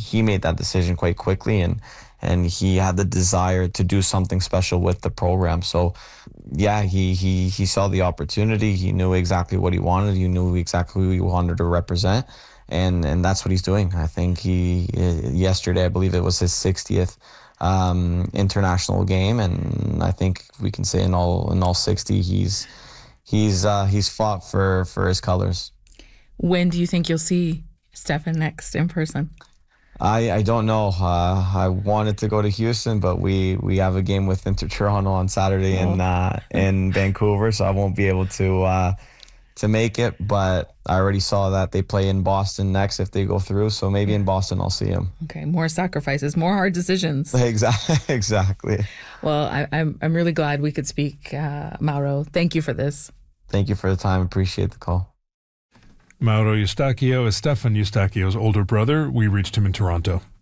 he made that decision quite quickly, and he had the desire to do something special with the program. So yeah, he saw the opportunity. He knew exactly what he wanted. He knew exactly who he wanted to represent, and that's what he's doing. I think he yesterday, I believe it was his 60th international game, and I think we can say in all 60, he's fought for his colors. When do you think you'll see Stefan next in person? I don't know. I wanted to go to Houston, but we have a game with Inter Toronto on Saturday in Vancouver, so I won't be able to make it. But I already saw that they play in Boston next if they go through, so maybe in Boston I'll see him. Okay, more sacrifices, more hard decisions. Exactly. Well, I'm really glad we could speak, Mauro. Thank you for this. Thank you for the time. Appreciate the call. Mauro Eustachio is Stefan Eustachio's older brother. We reached him in Toronto.